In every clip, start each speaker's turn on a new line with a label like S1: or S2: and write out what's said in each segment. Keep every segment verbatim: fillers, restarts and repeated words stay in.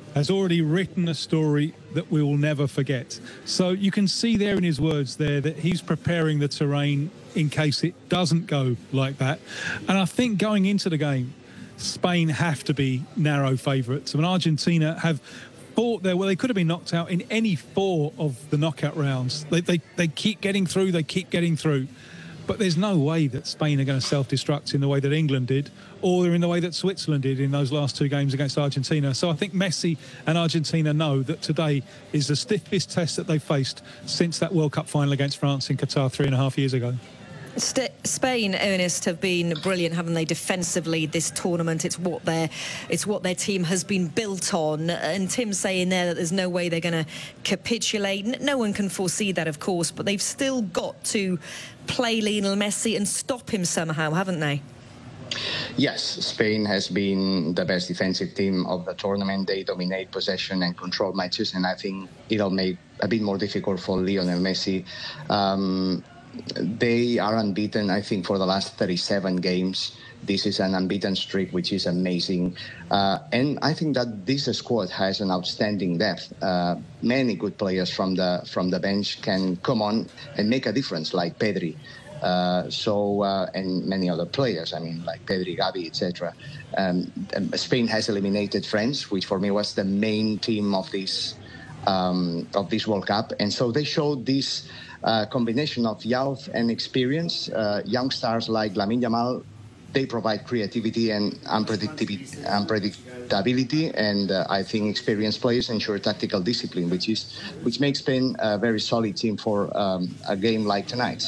S1: has already written a story that we will never forget. So you can see there in his words there that he's preparing the terrain in case it doesn't go like that. And I think going into the game, Spain have to be narrow favourites. I mean, Argentina have fought there. Well, they could have been knocked out in any four of the knockout rounds. They, they, they keep getting through, they keep getting through. But there's no way that Spain are going to self-destruct in the way that England did, or in the way that Switzerland did in those last two games against Argentina. So I think Messi and Argentina know that today is the stiffest test that they've faced since that World Cup final against France in Qatar three and a half years ago.
S2: St Spain, Ernest, have been brilliant, haven't they, defensively this tournament? It's what their it's what their team has been built on. And Tim's saying there that there's no way they're going to capitulate. No one can foresee that, of course, but they've still got to play Lionel Messi and stop him somehow, haven't they?
S3: Yes, Spain has been the best defensive team of the tournament. They dominate possession and control matches, and I think it'll make a bit more difficult for Lionel Messi. Um, They are unbeaten, I think, for the last thirty-seven games. This is an unbeaten streak, which is amazing. Uh, and I think that this squad has an outstanding depth. Uh, many good players from the from the bench can come on and make a difference, like Pedri. Uh, so uh, and many other players, I mean, like Pedri, Gavi, et cetera. Um, Spain has eliminated France, which for me was the main team of this um, of this World Cup, and so they showed this Uh, combination of youth and experience. Uh, young stars like Lamine Yamal, they provide creativity and unpredictability, unpredictability and uh, I think experienced players ensure tactical discipline, which is which makes Spain a very solid team for um, a game like tonight.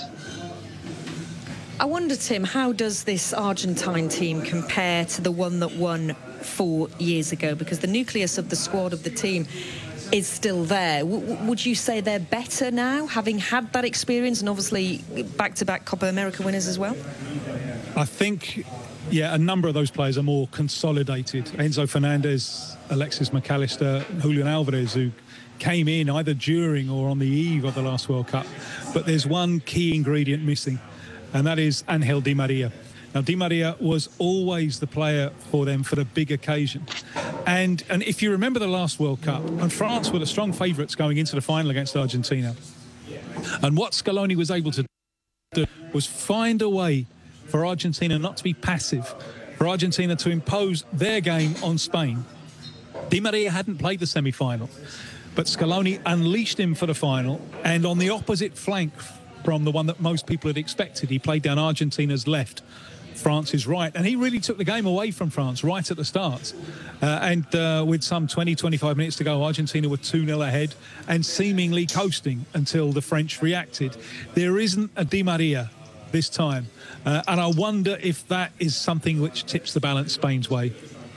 S2: I wonder, Tim, how does this Argentine team compare to the one that won four years ago? Because the nucleus of the squad, of the team, is still there. W would you say they're better now, having had that experience, and obviously back-to-back Copa America winners as well?
S1: I think, yeah, a number of those players are more consolidated. Enzo Fernandez, Alexis McAllister, Julian Alvarez, who came in either during or on the eve of the last World Cup. But there's one key ingredient missing, and that is Angel Di Maria. Now, Di Maria was always the player for them for the big occasion. And and if you remember the last World Cup, and France were the strong favourites going into the final against Argentina. And what Scaloni was able to do was find a way for Argentina not to be passive, for Argentina to impose their game on Spain. Di Maria hadn't played the semi-final, but Scaloni unleashed him for the final, and on the opposite flank from the one that most people had expected, he played down Argentina's left, France's right, and he really took the game away from France right at the start. Uh, and uh, with some twenty, twenty-five minutes to go, Argentina were two nil ahead and seemingly coasting until the French reacted. There isn't a Di Maria this time, uh, and I wonder if that is something which tips the balance Spain's way.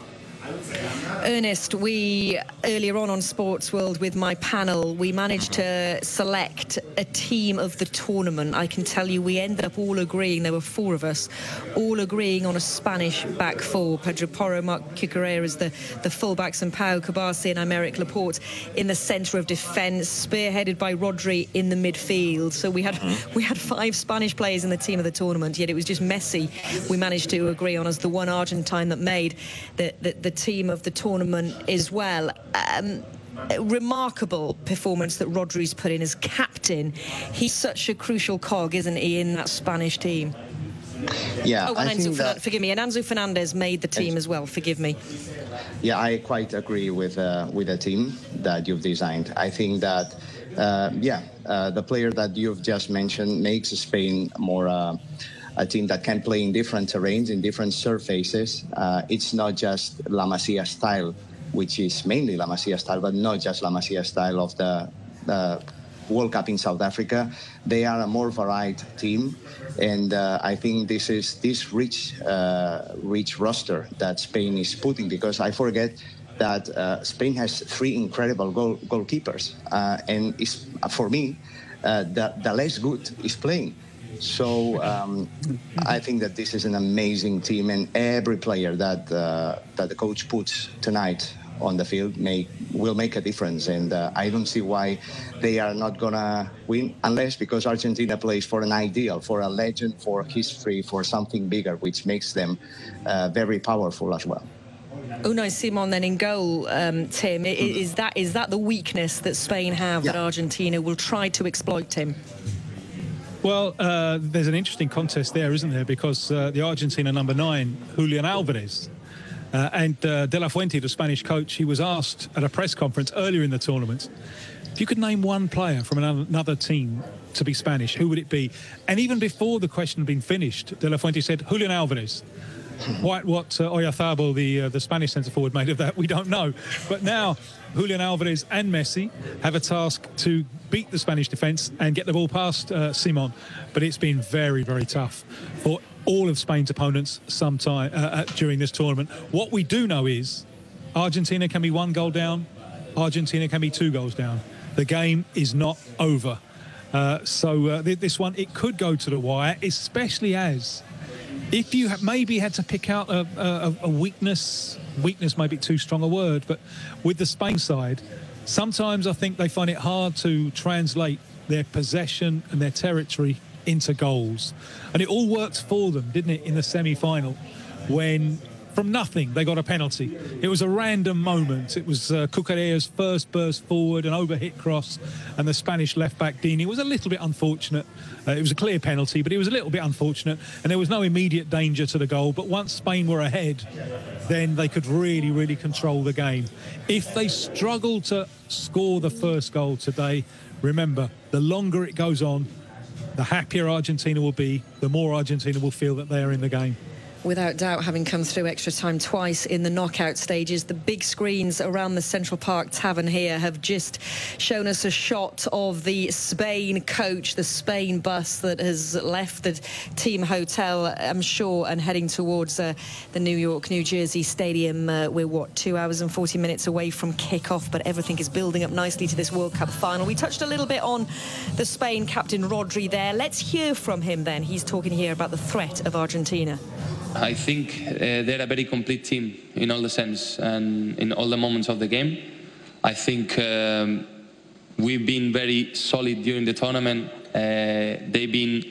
S2: Ernest, we earlier on on Sports World with my panel, we managed to select a team of the tournament. I can tell you we ended up all agreeing, there were four of us, all agreeing on a Spanish back four. Pedro Porro, Marc Cucurella as the, the fullbacks, and Pau Cubarsí and Aymeric Laporte in the centre of defence, spearheaded by Rodri in the midfield. So we had we had five Spanish players in the team of the tournament, yet it was just Messi we managed to agree on as the one Argentine that made the, the, the team of the tournament as well. Um, remarkable performance that Rodri's put in as captain. He's such a crucial cog, isn't he, in that Spanish team?
S3: Yeah,
S2: oh, and
S3: I
S2: Enzo
S3: think that,
S2: forgive me, and Enzo Fernandez made the team as well. Forgive me.
S3: Yeah, I quite agree with uh, with the team that you've designed. I think that, uh, yeah, uh, the player that you've just mentioned makes Spain more uh, a team that can play in different terrains, in different surfaces. Uh, it's not just La Masia style, which is mainly La Masia style, but not just La Masia style of the, the World Cup in South Africa. They are a more varied team, and uh, I think this is this rich, uh, rich roster that Spain is putting, because I forget that uh, Spain has three incredible goal, goalkeepers, uh, and it's, for me, uh, the, the less good is playing. So um, I think that this is an amazing team, and every player that uh, that the coach puts tonight on the field make, will make a difference. And uh, I don't see why they are not gonna win, unless because Argentina plays for an ideal, for a legend, for history, for something bigger, which makes them uh, very powerful as well.
S2: Unai Simon then in goal, um, Tim. Is that is that the weakness that Spain have, yeah, that Argentina will try to exploit, Tim?
S1: Well, uh, there's an interesting contest there, isn't there? Because uh, the Argentina number nine, Julian Alvarez, uh, and uh, De La Fuente, the Spanish coach, he was asked at a press conference earlier in the tournament, if you could name one player from another team to be Spanish, who would it be? And even before the question had been finished, De La Fuente said, Julian Alvarez. Quite what uh, Oyarzabal, the uh, the Spanish centre-forward, made of that, we don't know. But now Julian Alvarez and Messi have a task to beat the Spanish defence and get the ball past uh, Simon. But it's been very, very tough for all of Spain's opponents sometime uh, uh, during this tournament. What we do know is Argentina can be one goal down, Argentina can be two goals down. The game is not over. Uh, so uh, th this one, it could go to the wire, especially as if you have maybe had to pick out a, a, a weakness, weakness may be too strong a word, but with the Spain side, sometimes I think they find it hard to translate their possession and their territory into goals. And it all worked for them, didn't it, in the semi-final, when from nothing they got a penalty. It was a random moment. It was uh, Cucarella's first burst forward, an overhit cross, and the Spanish left-back Dini was a little bit unfortunate. Uh, it was a clear penalty, but it was a little bit unfortunate, and there was no immediate danger to the goal. But once Spain were ahead, then they could really, really control the game. If they struggle to score the first goal today, remember, the longer it goes on, the happier Argentina will be, the more Argentina will feel that they are in the game.
S2: Without doubt, having come through extra time twice in the knockout stages, the big screens around the Central Park Tavern here have just shown us a shot of the Spain coach, the Spain bus that has left the team hotel, I'm sure, and heading towards uh, the New York, New Jersey stadium. Uh, we're, what, two hours and forty minutes away from kickoff, but everything is building up nicely to this World Cup final. We touched a little bit on the Spain captain, Rodri, there. Let's hear from him then. He's talking here about the threat of Argentina.
S4: I think uh, they're a very complete team in all the sense and in all the moments of the game. I think um, we've been very solid during the tournament. Uh, they've been,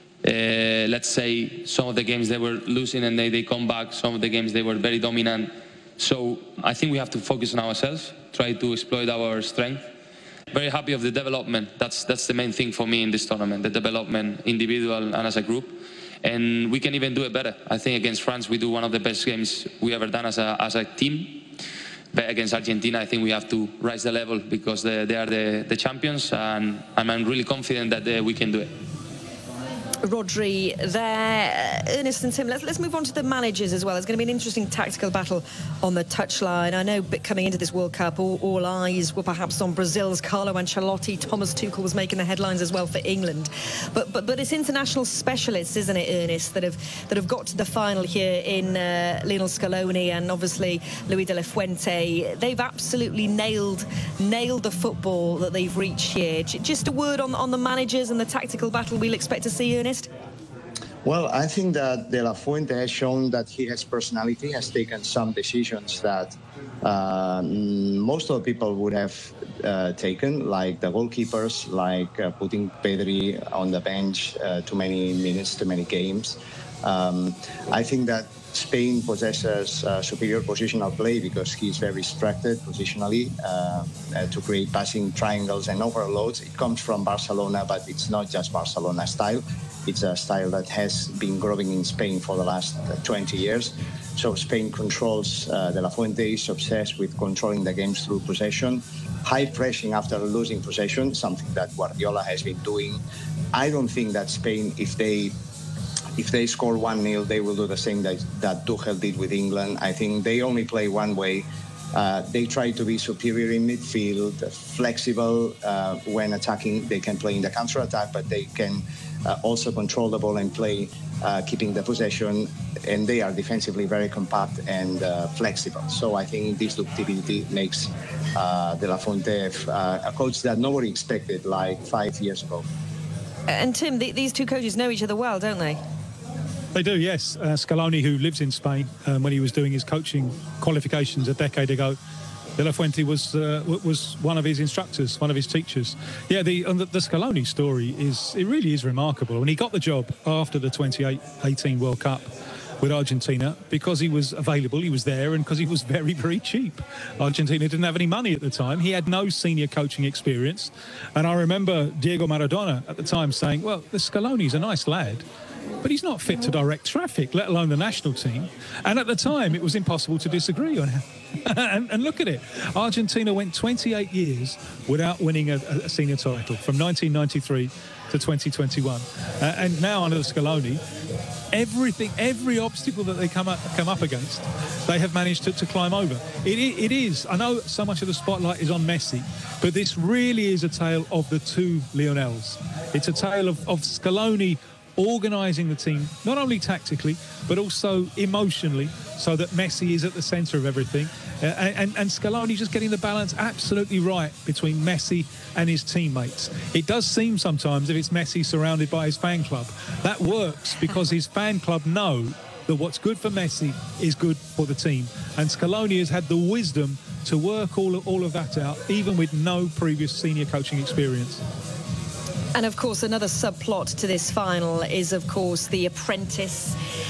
S4: uh, let's say, some of the games they were losing and they, they come back. Some of the games they were very dominant. So I think we have to focus on ourselves, try to exploit our strength. Very happy of the development. That's, that's the main thing for me in this tournament, the development, individual and as a group. And we can even do it better. I think against France, we do one of the best games we ever done as a, as a team. But against Argentina, I think we have to rise the level because they, they are the, the champions, and, and I'm really confident that they, we can do it.
S2: Rodri there. Ernest and Tim, let's, let's move on to the managers as well. It's going to be an interesting tactical battle on the touchline. I know coming into this World Cup, all, all eyes were perhaps on Brazil's Carlo Ancelotti. Thomas Tuchel was making the headlines as well for England. But but, but it's international specialists, isn't it, Ernest, that have that have got to the final here in uh, Lionel Scaloni and obviously Luis de la Fuente. They've absolutely nailed nailed the football that they've reached here. Just a word on, on the managers and the tactical battle we'll expect to see, Ernest?
S3: Well, I think that De La Fuente has shown that he has personality, has taken some decisions that uh, most of the people would have uh, taken, like the goalkeepers, like uh, putting Pedri on the bench uh, too many minutes, too many games. Um, I think that Spain possesses uh, superior positional play because he's very structured positionally uh, uh, to create passing triangles and overloads. It comes from Barcelona, but it's not just Barcelona style. It's a style that has been growing in Spain for the last twenty years. So Spain controls, uh, De La Fuente is obsessed with controlling the games through possession, high pressing after losing possession, something that Guardiola has been doing. I don't think that Spain, if they If they score one nil, they will do the same that, that Tuchel did with England. I think they only play one way. Uh, they try to be superior in midfield, flexible uh, when attacking. They can play in the counter-attack, but they can uh, also control the ball and play, uh, keeping the possession. And they are defensively very compact and uh, flexible. So I think this ductility makes uh, De La Fuente uh, a coach that nobody expected like five years ago.
S2: And Tim, the, these two coaches know each other well, don't they?
S1: They do, yes. Uh, Scaloni, who lives in Spain, um, when he was doing his coaching qualifications a decade ago, De La Fuente was uh, was one of his instructors, one of his teachers. Yeah, the, the the Scaloni story is, it really is remarkable. And he got the job after the twenty eighteen World Cup. with Argentina because he was available, he was there, and because he was very, very cheap. Argentina didn't have any money at the time. He had no senior coaching experience. And I remember Diego Maradona at the time saying, well, the Scaloni's a nice lad, but he's not fit to direct traffic, let alone the national team. And at the time, it was impossible to disagree on. and, and look at it. Argentina went twenty-eight years without winning a, a senior title, from nineteen ninety-three to twenty twenty-one. Uh, and now under the Scaloni, everything, every obstacle that they come up, come up against, they have managed to, to climb over. It, it is, I know so much of the spotlight is on Messi, but this really is a tale of the two Lionels. It's a tale of, of Scaloni organising the team, not only tactically, but also emotionally, so that Messi is at the centre of everything. Uh, and, and Scaloni just getting the balance absolutely right between Messi and his teammates. It does seem sometimes if it's Messi surrounded by his fan club, that works because his fan club know that what's good for Messi is good for the team. And Scaloni has had the wisdom to work all of, all of that out, even with no previous senior coaching experience.
S2: And of course, another subplot to this final is, of course, the apprentice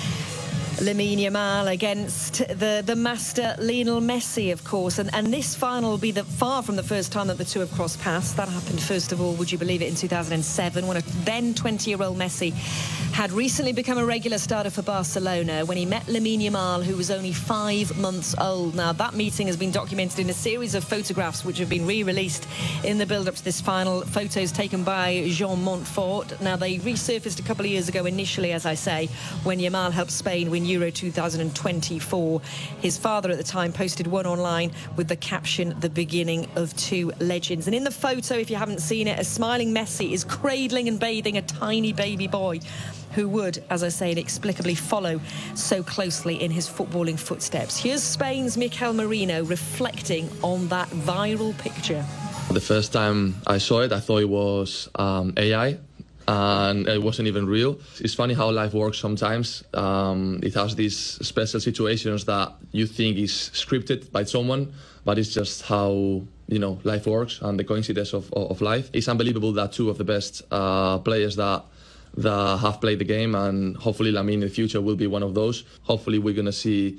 S2: Lamine Yamal against the, the master Lionel Messi, of course. And, and this final will be the, far from the first time that the two have crossed paths. That happened, first of all, would you believe it, in two thousand seven, when a then twenty-year-old Messi had recently become a regular starter for Barcelona when he met Lamine Yamal, who was only five months old. Now, that meeting has been documented in a series of photographs which have been re-released in the build-up to this final. Photos taken by Jean Montfort. Now, they resurfaced a couple of years ago initially, as I say, when Yamal helped Spain win Euro two thousand twenty-four. His father at the time posted one online with the caption, "The beginning of two legends." And in the photo, if you haven't seen it, a smiling Messi is cradling and bathing a tiny baby boy who would, as I say, inexplicably follow so closely in his footballing footsteps. Here's Spain's Mikel Merino reflecting on that viral picture.
S5: The first time I saw it, I thought it was um, A I. And it wasn't even real. It's funny how life works sometimes. Um, it has these special situations that you think is scripted by someone, but it's just how, you know, life works and the coincidence of, of life. It's unbelievable that two of the best uh, players that that have played the game, and hopefully Lamine in the future will be one of those. Hopefully we're going to see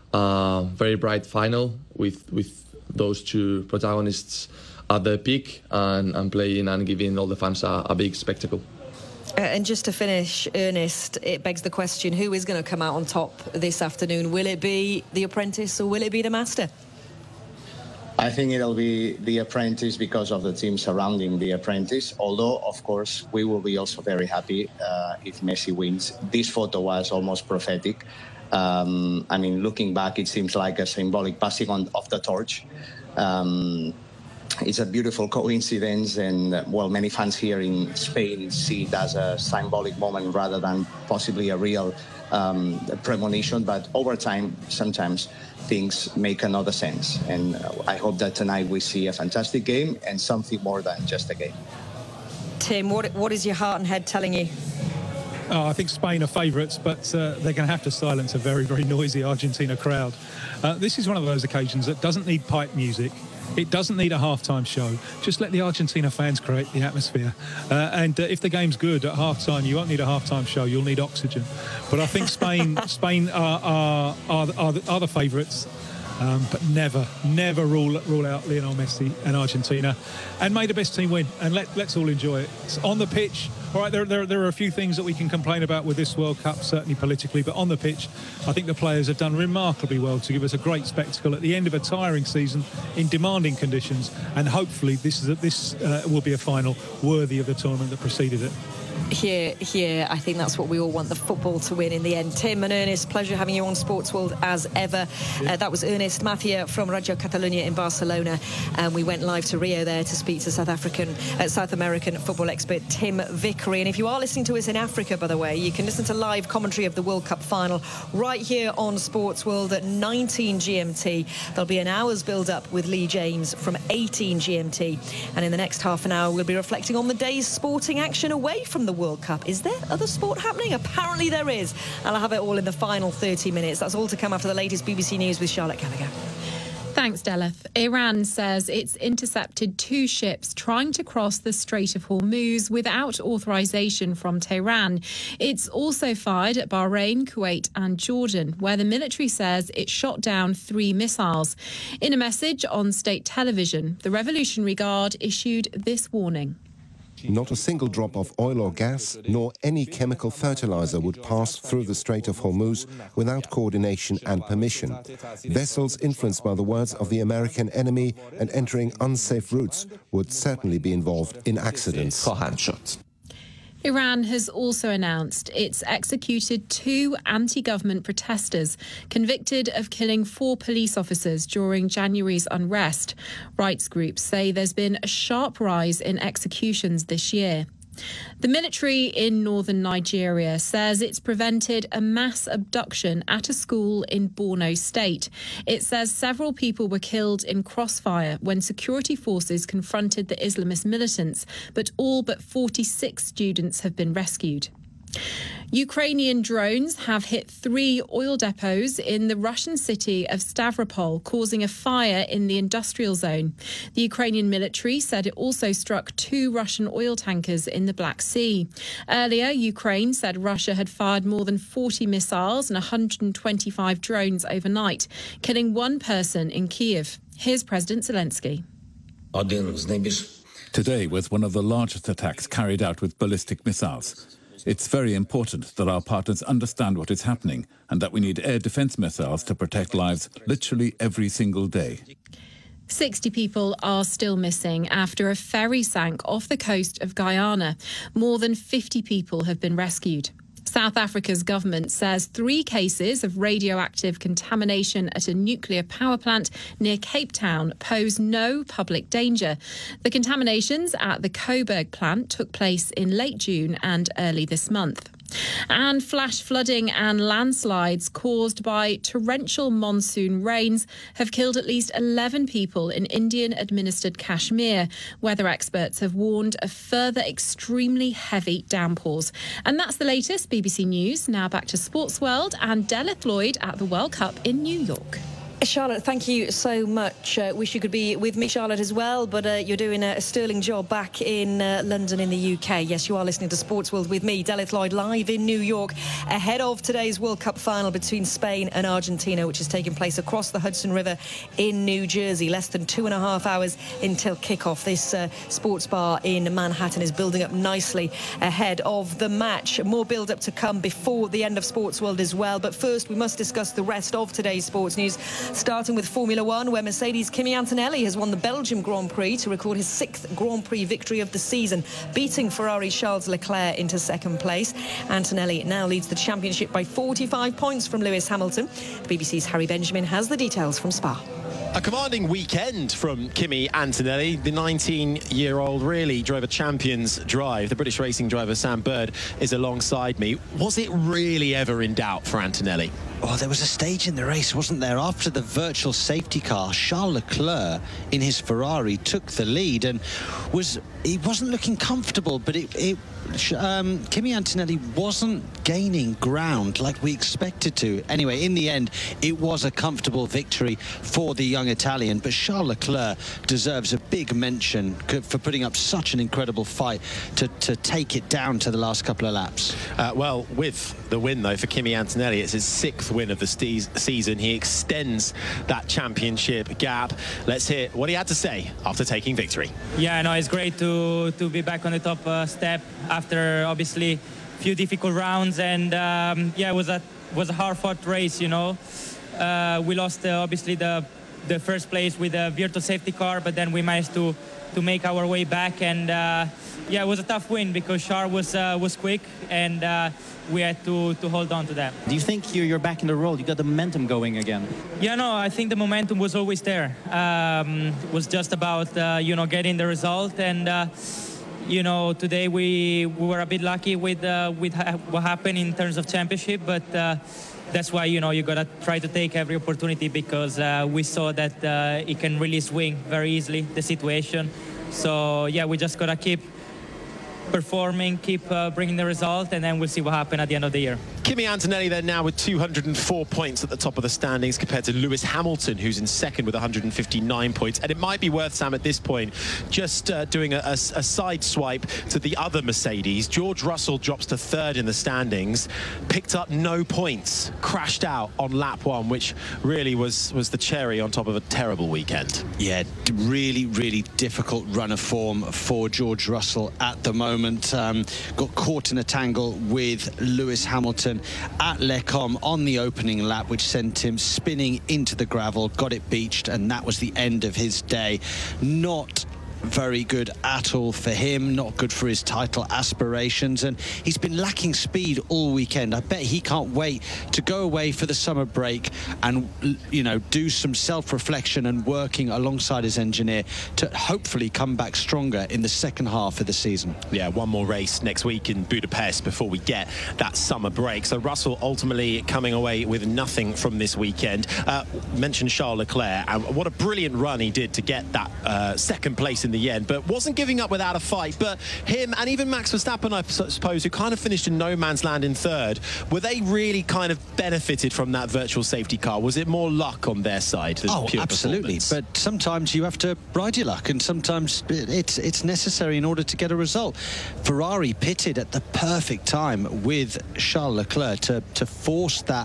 S5: a very bright final with with those two protagonists at their peak and, and playing and giving all the fans a, a big spectacle.
S2: Uh, and just to finish, Ernest, it begs the question, who is going to come out on top this afternoon? Will it be the apprentice or will it be the master?
S3: I think it'll be the apprentice because of the team surrounding the apprentice, although, of course, we will be also very happy uh, if Messi wins. This photo was almost prophetic. Um, I mean, looking back, it seems like a symbolic passing on of the torch. Um, It's a beautiful coincidence, and uh, well, many fans here in Spain see it as a symbolic moment rather than possibly a real um, premonition. But over time, sometimes things make another sense, and uh, I hope that tonight we see a fantastic game and something more than just a game.
S2: Tim, what what is your heart and head telling you?
S1: Oh, I think Spain are favourites, but uh, they're going to have to silence a very, very noisy Argentina crowd. Uh, this is one of those occasions that doesn't need pipe music. It doesn't need a half-time show. Just let the Argentina fans create the atmosphere. Uh, and uh, if the game's good at half-time, you won't need a half-time show. You'll need oxygen. But I think Spain, Spain are are are, are the, are the favourites. Um, but never, never rule rule out Lionel Messi and Argentina. And may the best team win. And let, let's all enjoy it. It's on the pitch. All right, there, there, there are a few things that we can complain about with this World Cup, certainly politically. But on the pitch, I think the players have done remarkably well to give us a great spectacle at the end of a tiring season in demanding conditions. And hopefully this, is a, this uh, will be a final worthy of the tournament that preceded it.
S2: Here, here, I think that's what we all want, the football to win in the end. Tim and Ernest, pleasure having you on Sports World as ever. Uh, that was Ernest Mathia from Radio Catalunya in Barcelona, and we went live to Rio there to speak to South African, uh, South American football expert Tim Vickery. And if you are listening to us in Africa, by the way, you can listen to live commentary of the World Cup final right here on Sports World at nineteen G M T. There'll be an hour's build-up with Lee James from eighteen G M T, and in the next half an hour we'll be reflecting on the day's sporting action away from the World Cup. Is there other sport happening? Apparently there is. And I'll have it all in the final thirty minutes. That's all to come after the latest B B C News with Charlotte Gallagher.
S6: Thanks, Deleth. Iran says it's intercepted two ships trying to cross the Strait of Hormuz without authorization from Tehran. It's also fired at Bahrain, Kuwait and Jordan, where the military says it shot down three missiles. In a message on state television, the Revolutionary Guard issued this warning.
S7: Not a single drop of oil or gas, nor any chemical fertilizer would pass through the Strait of Hormuz without coordination and permission. Vessels influenced by the words of the American enemy and entering unsafe routes would certainly be involved in accidents.
S6: Iran has also announced it's executed two anti-government protesters convicted of killing four police officers during January's unrest. Rights groups say there's been a sharp rise in executions this year. The military in northern Nigeria says it's prevented a mass abduction at a school in Borno State. It says several people were killed in crossfire when security forces confronted the Islamist militants, but all but forty-six students have been rescued. Ukrainian drones have hit three oil depots in the Russian city of Stavropol, causing a fire in the industrial zone. The Ukrainian military said it also struck two Russian oil tankers in the Black Sea. Earlier, Ukraine said Russia had fired more than forty missiles and one hundred twenty-five drones overnight, killing one person in Kyiv. Here's President Zelensky.
S8: Today was one of the largest attacks carried out with ballistic missiles. It's very important that our partners understand what is happening and that we need air defense missiles to protect lives literally every single day.
S6: sixty people are still missing after a ferry sank off the coast of Guyana. More than fifty people have been rescued. South Africa's government says three cases of radioactive contamination at a nuclear power plant near Cape Town pose no public danger. The contaminations at the Coburg plant took place in late June and early this month. And flash flooding and landslides caused by torrential monsoon rains have killed at least eleven people in Indian-administered Kashmir. Weather experts have warned of further extremely heavy downpours. And that's the latest B B C News. Now back to Sports World and Deleth Lloyd at the World Cup in New York.
S2: Charlotte, thank you so much. Uh, wish you could be with me, Charlotte, as well, but uh, you're doing a, a sterling job back in uh, London in the U K. Yes, you are listening to Sports World with me, Deleth Lloyd, live in New York, ahead of today's World Cup final between Spain and Argentina, which is taking place across the Hudson River in New Jersey. Less than two and a half hours until kickoff. This uh, sports bar in Manhattan is building up nicely ahead of the match. More build-up to come before the end of Sports World as well. But first, we must discuss the rest of today's sports news, starting with Formula One, where Mercedes' Kimi Antonelli has won the Belgium Grand Prix to record his sixth Grand Prix victory of the season, beating Ferrari's Charles Leclerc into second place. Antonelli now leads the championship by forty-five points from Lewis Hamilton. The B B C's Harry Benjamin has the details from Spa.
S9: A commanding weekend from Kimi Antonelli. The nineteen-year-old really drove a champion's drive. The British racing driver Sam Bird is alongside me. Was it really ever in doubt for Antonelli?
S10: Oh, there was a stage in the race, wasn't there? After the virtual safety car, Charles Leclerc in his Ferrari took the lead and was he wasn't looking comfortable, but it, it um, Kimi Antonelli wasn't gaining ground like we expected to. Anyway, in the end, it was a comfortable victory for the young Italian, but Charles Leclerc deserves a big mention for putting up such an incredible fight to, to take it down to the last couple of laps.
S9: Uh, well, with the win, though, for Kimi Antonelli, it's his sixth win of the season. He extends that championship gap. Let's hear what he had to say after taking victory.
S11: Yeah, no, it's great to to be back on the top uh, step after obviously a few difficult rounds, and um, yeah, it was a was a hard-fought race. You know, uh, we lost uh, obviously the the first place with a virtual safety car, but then we managed to to make our way back, and uh, yeah, it was a tough win because Charles was uh, was quick, and uh, we had to to hold on to that.
S12: Do you think you're, you're back in the roll? You got the momentum going again?
S11: Yeah, no, I think the momentum was always there. Um, it was just about uh, you know, getting the result, and uh, you know, today we we were a bit lucky with uh, with ha what happened in terms of championship, but. Uh, That's why, you know, you got to try to take every opportunity, because uh, we saw that uh, it can really swing very easily, the situation. So, yeah, we just got to keep performing, keep uh, bringing the result, and then we'll see what happens at the end of the year.
S9: Kimi Antonelli then now with two hundred four points at the top of the standings compared to Lewis Hamilton, who's in second with one hundred fifty-nine points. And it might be worth, Sam, at this point, just uh, doing a, a, a side swipe to the other Mercedes. George Russell drops to third in the standings, picked up no points, crashed out on lap one, which really was, was the cherry on top of a terrible weekend.
S10: Yeah, really, really difficult run of form for George Russell at the moment. Um, got caught in a tangle with Lewis Hamilton at Les Combes on the opening lap, which sent him spinning into the gravel, got it beached, and that was the end of his day. Not very good at all for him, not good for his title aspirations, and he's been lacking speed all weekend. I bet he can't wait to go away for the summer break and, you know, do some self-reflection and working alongside his engineer to hopefully come back stronger in the second half of the season.
S9: Yeah, one more race next week in Budapest before we get that summer break. So Russell ultimately coming away with nothing from this weekend. Uh, mentioned Charles Leclerc, and what a brilliant run he did to get that uh, second place in the end, but wasn't giving up without a fight. But him and even Max Verstappen, I suppose, who kind of finished in no man's land in third, were they really kind of benefited from that virtual safety car? Was it more luck on their side than
S10: oh,
S9: pure
S10: absolutely. But sometimes you have to ride your luck, and sometimes it's it's necessary in order to get a result. Ferrari pitted at the perfect time with Charles Leclerc to to force that.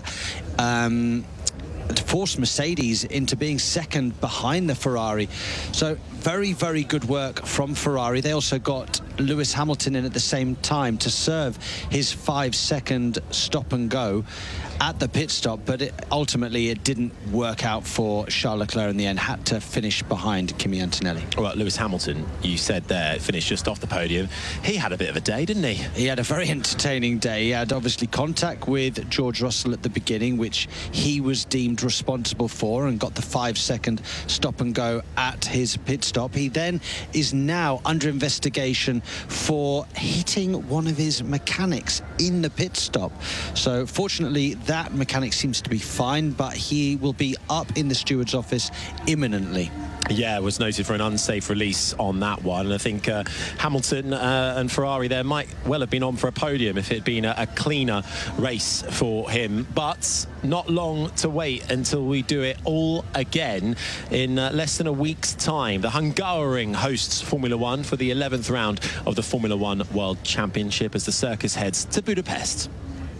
S10: Um, to force Mercedes into being second behind the Ferrari. So very, very good work from Ferrari. They also got Lewis Hamilton in at the same time to serve his five-second stop and go at the pit stop, but it, ultimately it didn't work out for Charles Leclerc in the end, had to finish behind Kimi Antonelli.
S9: Well, Lewis Hamilton, you said there, finished just off the podium. He had a bit of a day, didn't he?
S10: He had a very entertaining day. He had obviously contact with George Russell at the beginning, which he was deemed responsible for, and got the five-second stop and go at his pit stop. He then is now under investigation for hitting one of his mechanics in the pit stop. So fortunately, that mechanic seems to be fine, but he will be up in the steward's office imminently.
S9: Yeah, was noted for an unsafe release on that one. And I think uh, Hamilton uh, and Ferrari there might well have been on for a podium if it had been a, a cleaner race for him. But not long to wait until we do it all again in uh, less than a week's time. The Hungaroring hosts Formula One for the eleventh round of the Formula One World Championship as the circus heads to Budapest.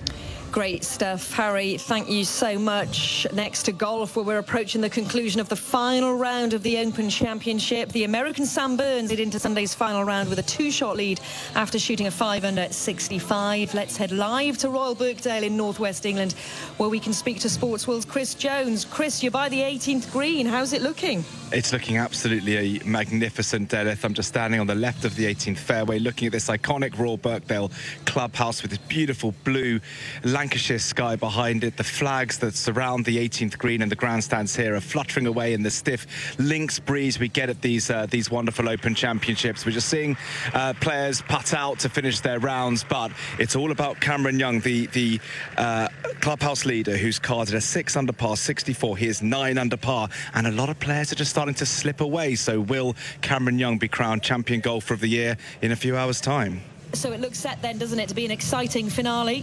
S2: Great stuff, Harry. Thank you so much. Next to golf, where we're approaching the conclusion of the final round of the Open Championship. The American Sam Burns did into Sunday's final round with a two-shot lead after shooting a five under at sixty-five. Let's head live to Royal Birkdale in northwest England, where we can speak to Sports World's Chris Jones. Chris, you're by the eighteenth green. How's it looking?
S13: It's looking absolutely a magnificent, Delith. I'm just standing on the left of the eighteenth fairway, looking at this iconic Royal Birkdale clubhouse with this beautiful blue Lancashire sky behind it. The flags that surround the eighteenth green and the grandstands here are fluttering away in the stiff links breeze we get at these uh, these wonderful Open Championships. We're just seeing uh, players putt out to finish their rounds, but it's all about Cameron Young, the the uh, clubhouse leader, who's carded a six under par sixty-four. He is nine under par, and a lot of players are just starting to slip away. So will Cameron Young be crowned champion golfer of the year in a few hours' time?
S2: So it looks set then, doesn't it, to be an exciting finale?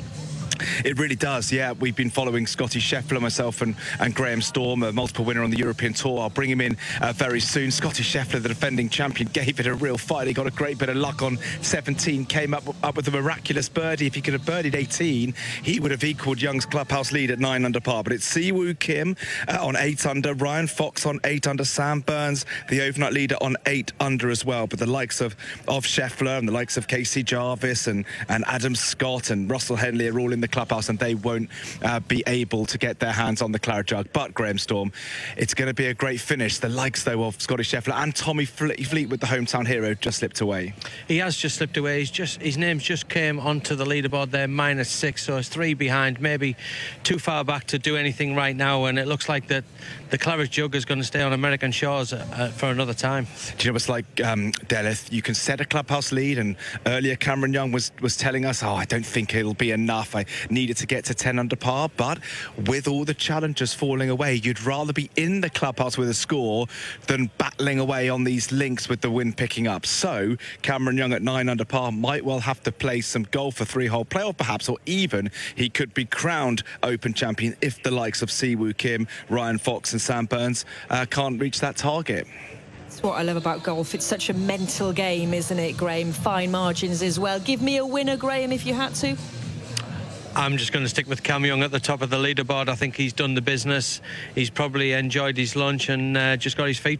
S13: It really does, yeah. We've been following Scotty Scheffler, myself and, and Graham Storm, a multiple winner on the European Tour. I'll bring him in uh, very soon. Scotty Scheffler, the defending champion, gave it a real fight. He got a great bit of luck on seventeen, came up, up with a miraculous birdie. If he could have birdied eighteen, he would have equalled Young's clubhouse lead at nine under par. But it's Siwoo Kim uh, on eight under, Ryan Fox on eight under, Sam Burns, the overnight leader, on eight under as well. But the likes of, of Scheffler and the likes of Casey Jarvis and, and Adam Scott and Russell Henley are all in the clubhouse, and they won't uh, be able to get their hands on the claret jug. But Graham Storm, it's going to be a great finish. The likes, though, of Scotty Scheffler and Tommy Fleetwood, the hometown hero, just slipped away.
S14: He has just slipped away. He's just his name's just came onto the leaderboard there, minus six, so it's three behind, maybe too far back to do anything right now. And it looks like that the claret jug is going to stay on American shores uh, for another time.
S13: Do you know what's like, um, Delith? You can set a clubhouse lead, and earlier Cameron Young was was telling us, "Oh, I don't think it'll be enough. I needed to get to ten under par. But with all the challenges falling away, you'd rather be in the clubhouse with a score than battling away on these links with the wind picking up. So Cameron Young at nine under par might well have to play some golf, a three-hole playoff perhaps, or even he could be crowned Open champion if the likes of Siwoo Kim, Ryan Fox and Sam Burns uh, can't reach that target.
S2: That's what I love about golf. It's such a mental game, isn't it, Graham? Fine margins as well. Give me a winner, Graham, if you had to.
S14: I'm just going to stick with Cam Young at the top of the leaderboard. I think he's done the business. He's probably enjoyed his lunch and uh, just got his feet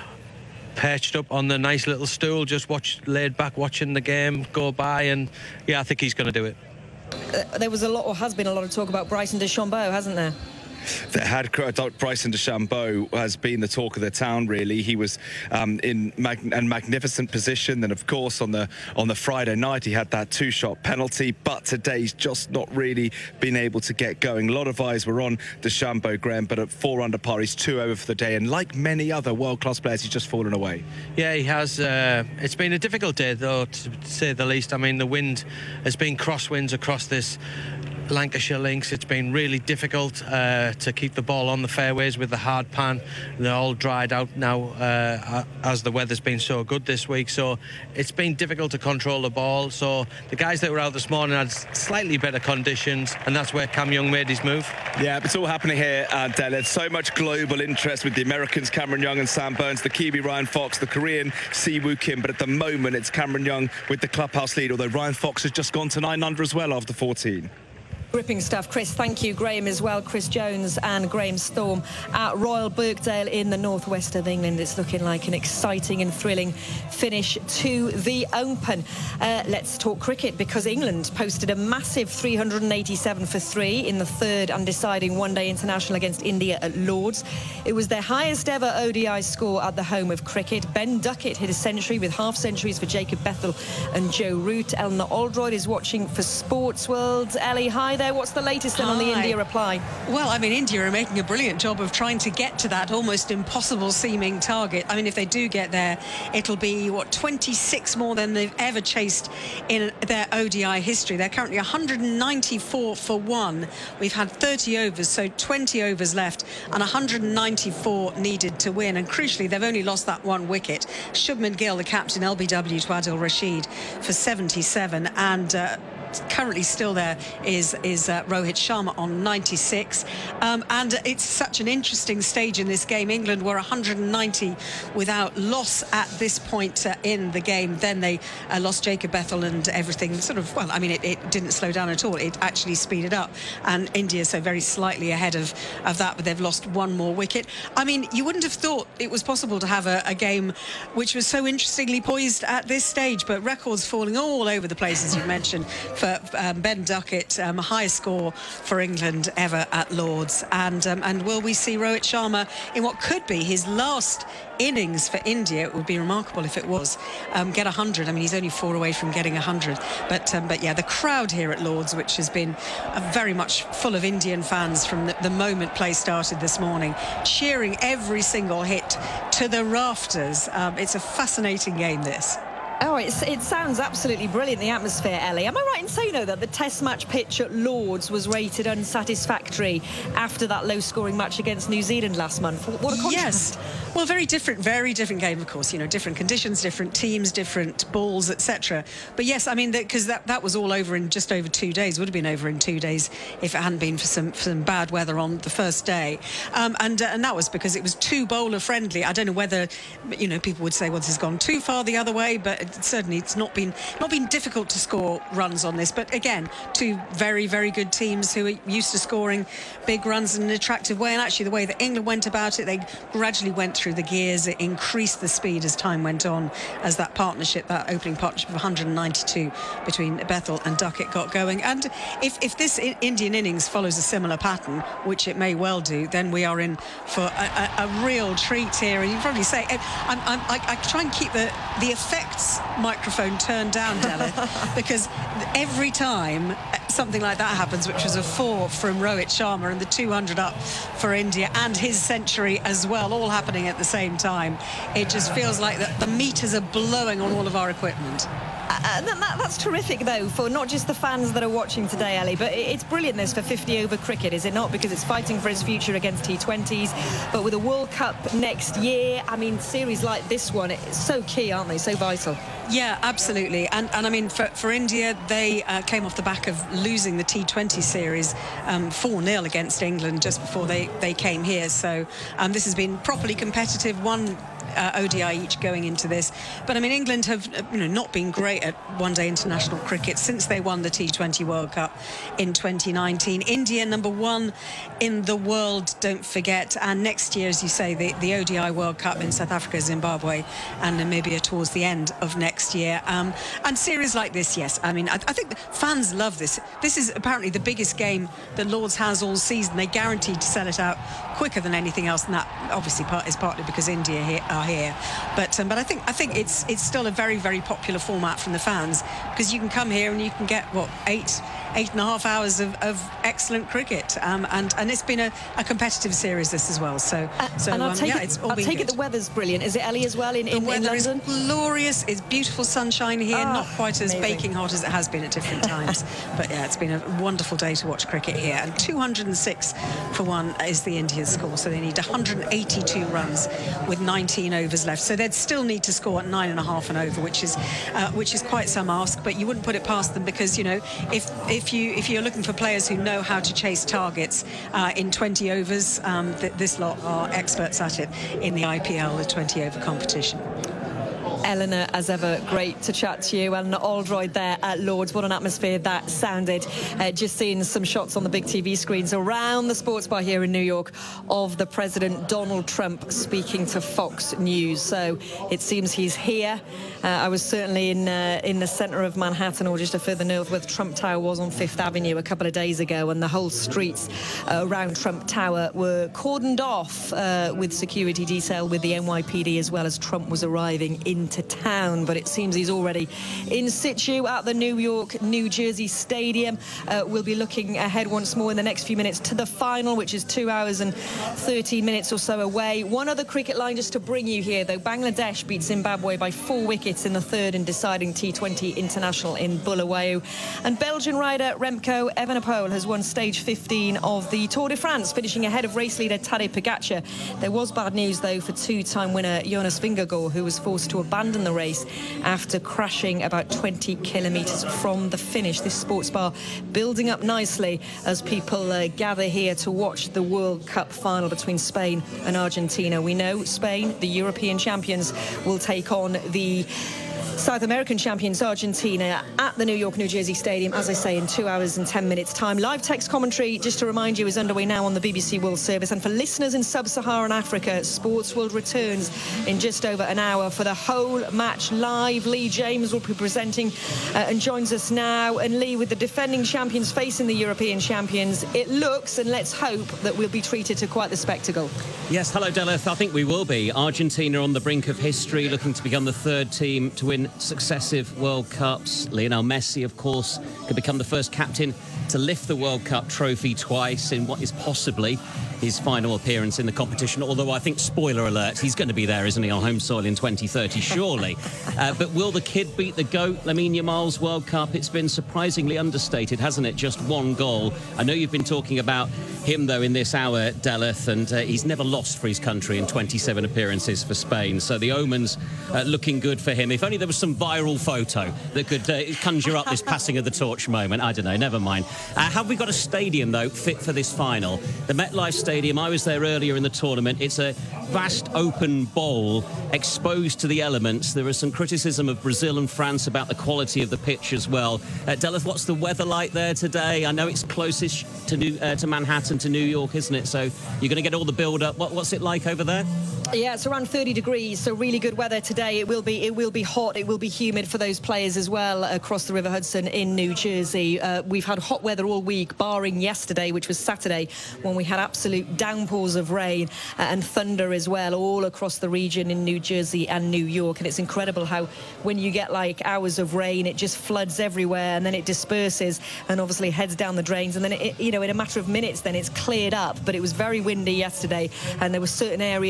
S14: perched up on the nice little stool, just watch, laid back watching the game go by, and yeah, I think he's going to do it.
S2: Uh, there was a lot, or has been a lot of talk about Bryson DeChambeau, hasn't there?
S13: That had Bryson DeChambeau has been the talk of the town, really. He was um, in mag a magnificent position. Then, of course, on the on the Friday night, he had that two-shot penalty. But today, he's just not really been able to get going. A lot of eyes were on DeChambeau, Graham, but at four under par, he's two over for the day. And like many other world-class players, he's just fallen away.
S14: Yeah, he has. Uh, it's been a difficult day, though, to say the least. I mean, the wind has been crosswinds across this Lancashire links. It's been really difficult uh, to keep the ball on the fairways with the hard pan. They're all dried out now uh, as the weather's been so good this week, so it's been difficult to control the ball. So the guys that were out this morning had slightly better conditions, and that's where Cam Young made his move.
S13: Yeah, it's all happening here at Dell. There's so much global interest with the Americans, Cameron Young and Sam Burns, the Kiwi Ryan Fox, the Korean Siwoo Kim, but at the moment it's Cameron Young with the clubhouse lead, although Ryan Fox has just gone to nine under as well after fourteen.
S2: Gripping stuff, Chris. Thank you, Graham, as well. Chris Jones and Graham Storm at Royal Birkdale in the northwest of England. It's looking like an exciting and thrilling finish to the Open. Uh, let's talk cricket, because England posted a massive three hundred eighty-seven for three in the third undeciding one-day international against India at Lords. It was their highest ever O D I score at the home of cricket. Ben Duckett hit a century with half centuries for Jacob Bethel and Joe Root. Eleanor Aldroyd is watching for Sports World. Ellie, hi there. What's the latest then on the India reply?
S15: Well, I mean, India are making a brilliant job of trying to get to that almost impossible seeming target. I mean, if they do get there, it'll be, what, twenty-six more than they've ever chased in their O D I history. They're currently one hundred ninety-four for one. We've had thirty overs, so twenty overs left, and one hundred ninety-four needed to win. And crucially, they've only lost that one wicket. Shubman Gill, the captain, L B W to Adil Rashid for seventy-seven, and uh, currently still there is is uh, Rohit Sharma on ninety-six, um, and it's such an interesting stage in this game. England were one hundred ninety without loss at this point uh, in the game. Then they uh, lost Jacob Bethel, and everything sort of, well, I mean, it, it didn't slow down at all. It actually speeded up, and India so very slightly ahead of of that, but they've lost one more wicket. I mean, you wouldn't have thought it was possible to have a, a game which was so interestingly poised at this stage, but records falling all over the place, as you mentioned, for um, Ben Duckett, um, highest score for England ever at Lords. And um, and will we see Rohit Sharma in what could be his last innings for India? It would be remarkable if it was. Um, get one hundred. I mean, he's only four away from getting one hundred. But um, but yeah, the crowd here at Lords, which has been uh, very much full of Indian fans from the, the moment play started this morning, cheering every single hit to the rafters. Um, it's a fascinating game, this.
S2: Oh, it's, it sounds absolutely brilliant, the atmosphere, Ellie. Am I right in saying, though, that the Test match pitch at Lords was rated unsatisfactory after that low-scoring match against New Zealand last month? What a contrast.
S15: Yes. Well, very different, very different game, of course. You know, different conditions, different teams, different balls, et cetera. But yes, I mean, because that, that was all over in just over two days. Would have been over in two days if it hadn't been for some, for some bad weather on the first day. Um, and uh, and that was because it was too bowler-friendly. I don't know whether, you know, people would say, well, this has gone too far the other way, but certainly it's not been not been difficult to score runs on this. But again, two very, very good teams who are used to scoring big runs in an attractive way. And actually, the way that England went about it, they gradually went through the gears. It increased the speed as time went on, as that partnership, that opening partnership of one hundred ninety-two between Bethel and Duckett got going. And if, if this Indian innings follows a similar pattern, which it may well do, then we are in for a, a, a real treat here. And you probably say, I'm, I'm, I, I try and keep the, the effects microphone turned down, Della, because every time something like that happens, which was a four from Rohit Sharma and the two hundred up for India and his century as well, all happening at the same time, it just feels like the, the meters are blowing on all of our equipment.
S2: Uh, that, that's terrific, though, for not just the fans that are watching today, Ellie, but it's brilliant, this, for fifty over cricket, is it not? Because it's fighting for its future against T twenties, but with a World Cup next year, I mean, series like this one, it's so key, aren't they? So vital.
S15: Yeah, absolutely. And, and I mean, for, for India, they uh, came off the back of losing the T twenty series um, four nil against England just before they, they came here. So um, this has been properly competitive, one Uh, O D I each going into this. But I mean, England have you know not been great at one-day international cricket since they won the T twenty World Cup in twenty nineteen. India number one in the world, don't forget, and next year, as you say, the, the O D I World Cup in South Africa, Zimbabwe and Namibia towards the end of next year. Um, and series like this, yes, I mean, I, I think fans love this. This is apparently the biggest game that Lord's has all season. They guaranteed to sell it out quicker than anything else, and that obviously part is partly because India here are here. But um, but I think I think it's it's still a very very popular format from the fans, because you can come here and you can get what eight eight and a half hours of, of excellent cricket, um, and and it's been a, a competitive series this as well. So
S2: uh,
S15: so
S2: and I'll
S15: um,
S2: take
S15: yeah,
S2: it,
S15: it's all
S2: I'll
S15: been
S2: take
S15: good.
S2: it. The weather's brilliant. Is it, Ellie, as well in, in,
S15: the weather
S2: in London?
S15: is glorious. It's beautiful sunshine here,
S2: Oh,
S15: not quite as
S2: amazing.
S15: baking hot as it has been at different times. But yeah, it's been a wonderful day to watch cricket here. And two hundred and six for one is the Indian score, so they need one hundred and eighty-two runs with nineteen overs left. So they'd still need to score at nine and a half an over, which is uh, which is quite some ask. But you wouldn't put it past them, because you know if if you if you're looking for players who know how to chase targets uh, in twenty overs, um, th this lot are experts at it in the I P L, the twenty over competition.
S2: Eleanor, as ever, great to chat to you. And Aldroyd there at Lord's. What an atmosphere that sounded. Uh, just seeing some shots on the big T V screens around the sports bar here in New York of the President Donald Trump speaking to Fox News. So it seems he's here. Uh, I was certainly in uh, in the centre of Manhattan, or just a further north where Trump Tower was on Fifth Avenue a couple of days ago, and the whole streets uh, around Trump Tower were cordoned off uh, with security detail, with the N Y P D, as well as Trump was arriving into town. But it seems he's already in situ at the New York, New Jersey Stadium. Uh, we'll be looking ahead once more in the next few minutes to the final, which is two hours and thirteen minutes or so away. One other cricket line just to bring you here, though. Bangladesh beat Zimbabwe by four wickets in the third in deciding T twenty International in Bulawayo. And Belgian rider Remco Evenepoel has won stage fifteen of the Tour de France, finishing ahead of race leader Tadej Pogacar. There was bad news, though, for two-time winner Jonas Vingegaard, who was forced to abandon the race after crashing about twenty kilometres from the finish. This sports bar building up nicely as people uh, gather here to watch the World Cup final between Spain and Argentina. We know Spain, the European champions, will take on the South American champions Argentina at the New York, New Jersey Stadium, as I say, in two hours and ten minutes time. Live text commentary, just to remind you, is underway now on the B B C World Service. And for listeners in sub-Saharan Africa, Sports World returns in just over an hour for the whole match live. Lee James will be presenting uh, and joins us now. And Lee, with the defending champions facing the European champions, it looks, and let's hope, that we'll be treated to quite the spectacle.
S16: Yes, hello, Delith. I think we will be. Argentina on the brink of history, looking to become the third team to win successive World Cups. Lionel Messi, of course, could become the first captain to lift the World Cup trophy twice in what is possibly his final appearance in the competition, although I think, spoiler alert, he's going to be there, isn't he, on home soil in twenty thirty, surely. uh, but will the kid beat the GOAT, Lamine Yamal's World Cup? It's been surprisingly understated, hasn't it? Just one goal. I know you've been talking about him, though, in this hour, Delith, and uh, he's never lost for his country in twenty-seven appearances for Spain. So the omens uh, looking good for him. If only there was some viral photo that could uh, conjure up this passing of the torch moment. I don't know, never mind. Uh, have we got a stadium, though, fit for this final? The MetLife Stadium, I was there earlier in the tournament. It's a vast open bowl exposed to the elements. There is some criticism of Brazil and France about the quality of the pitch as well. Uh, Delith, what's the weather like there today? I know it's closest to, New, uh, to Manhattan, to New York, isn't it? So you're going to get all the build-up. What, what's it like over there?
S2: Yeah, it's around thirty degrees, so really good weather today. It will be it will be hot, it will be humid for those players as well across the River Hudson in New Jersey. Uh, we've had hot weather all week, barring yesterday, which was Saturday, when we had absolute downpours of rain uh, and thunder as well, all across the region in New Jersey and New York. And it's incredible how when you get like hours of rain, it just floods everywhere, and then it disperses and obviously heads down the drains, and then it, you know, in a matter of minutes then it's cleared up. But it was very windy yesterday, and there were certain areas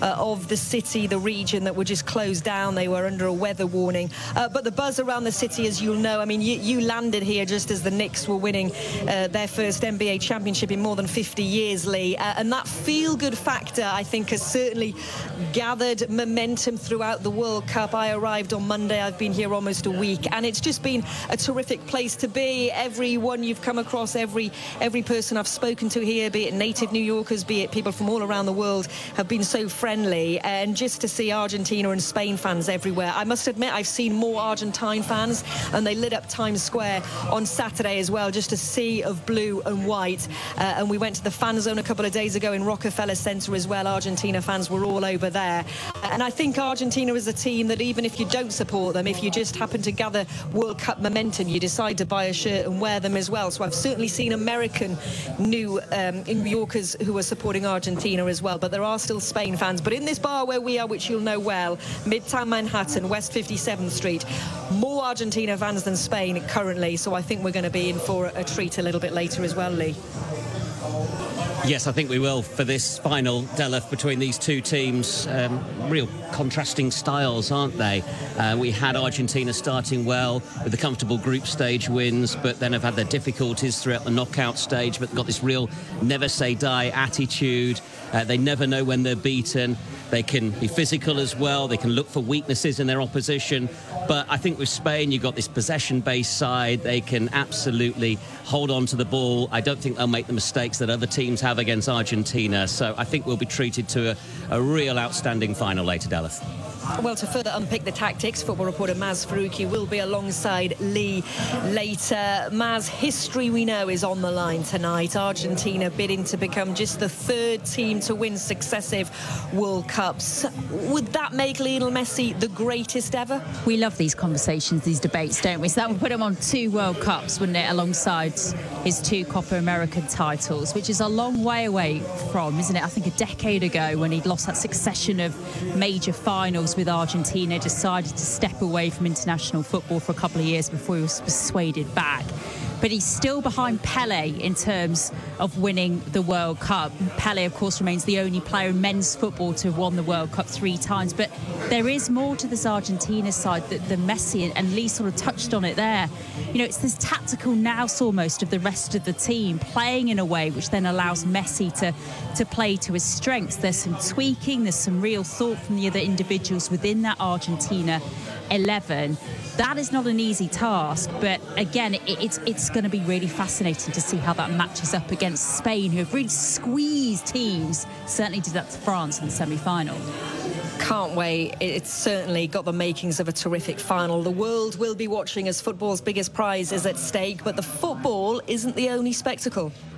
S2: uh, of the city, the region, that were just closed down. They were under a weather warning. Uh, but the buzz around the city, as you'll know, I mean, you, you landed here just as the Knicks were winning uh, their first N B A championship in more than fifty years, Lee. Uh, and that feel-good factor, I think, has certainly gathered momentum throughout the World Cup. I arrived on Monday. I've been here almost a week, and it's just been a terrific place to be. Everyone you've come across, every every person I've spoken to here, be it native New Yorkers, be it people from all around the world, have been so friendly. And just to see Argentina and Spain fans everywhere. I must admit, I've seen more Argentine fans, and they lit up Times Square on Saturday as well, just a sea of blue and white. Uh, and we went to the fan zone a couple of days ago in Rockefeller Center as well. Argentina fans were all over there. And I think Argentina is a team that, even if you don't support them, if you just happen to gather World Cup momentum, you decide to buy a shirt and wear them as well. So I've certainly seen American New, um, New Yorkers who are supporting Argentina as well. But there are still Spain fans. But in this bar where we are, which you'll know well, Midtown Manhattan, West fifty-seventh Street, more Argentina fans than Spain currently. So I think we're going to be in for a treat a little bit later as well, Lee.
S16: Yes, I think we will for this final, Delaf, between these two teams. Um, real contrasting styles, aren't they? Uh, we had Argentina starting well with the comfortable group stage wins, but then have had their difficulties throughout the knockout stage, but got this real never say die attitude. Uh, they never know when they're beaten. They can be physical as well. They can look for weaknesses in their opposition. But I think with Spain, you've got this possession-based side. They can absolutely hold on to the ball. I don't think they'll make the mistakes that other teams have against Argentina. So I think we'll be treated to a, a real outstanding final later, Dallas.
S2: Well, to further unpick the tactics, football reporter Maz Faruqi will be alongside Lee later. Maz, history we know is on the line tonight. Argentina bidding to become just the third team to win successive World Cups. Would that make Lionel Messi the greatest ever?
S17: We love these conversations, these debates, don't we? So that would put him on two World Cups, wouldn't it, alongside his two Copa America titles, which is a long way away from, isn't it? I think a decade ago, when he'd lost that succession of major finals with Argentina, decided to step away from international football for a couple of years before he was persuaded back. But he's still behind Pelé in terms of winning the World Cup. Pelé, of course, remains the only player in men's football to have won the World Cup three times. But there is more to this Argentina side than Messi, and Lee sort of touched on it there. You know, it's this tactical nous almost of the rest of the team, playing in a way which then allows Messi to, to play to his strengths. There's some tweaking, there's some real thought from the other individuals within that Argentina eleven. That is not an easy task, but again, it, it's it's going to be really fascinating to see how that matches up against Spain, who have really squeezed teams. Certainly did that to France in the semi-final.
S2: Can't wait. It's certainly got the makings of a terrific final. The world will be watching as football's biggest prize is at stake, but the football isn't the only spectacle.